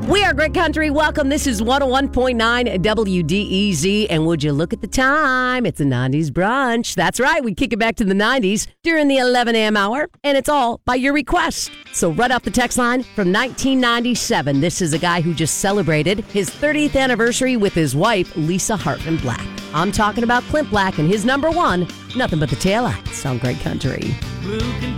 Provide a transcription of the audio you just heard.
We are Great Country. Welcome. This is 101.9 WDEZ. And would you look at the time? It's a 90s brunch. That's right. We kick it back to the 90s during the 11 a.m. hour. And it's all by your request. So right off the text line from 1997, this is a guy who just celebrated his 30th anniversary with his wife, Lisa Hartman Black. I'm talking about Clint Black and his number one, Nothing But the Taillights on Great Country. Blue